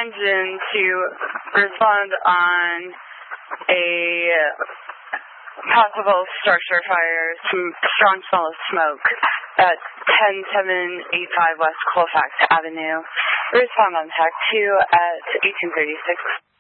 chimes in to respond on a possible structure fire, some strong smell of smoke at 10785 West Colfax Avenue. Respond on TAC 2 at 1836.